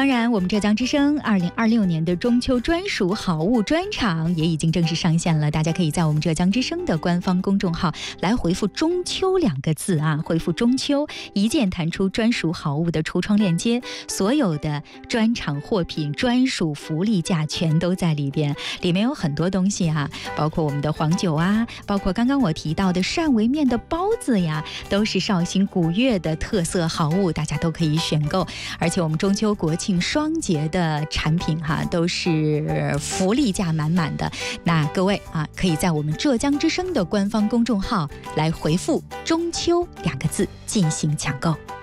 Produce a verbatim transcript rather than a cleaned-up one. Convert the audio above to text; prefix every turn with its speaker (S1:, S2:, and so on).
S1: 当然，我们浙江之声二零二六年的中秋专属好物专场也已经正式上线了，大家可以在我们浙江之声的官方公众号来回复中秋两个字啊，回复中秋，一键弹出专属好物的橱窗链接，所有的专场货品专属福利价全都在里边，里面有很多东西啊，包括我们的黄酒啊，包括刚刚我提到的汕尾面的包子呀，都是绍兴古粤的特色好物，大家都可以选购。而且我们中秋国庆双节的产品哈，都是福利价满满的。那各位啊，可以在我们浙江之声的官方公众号来回复中秋两个字进行抢购。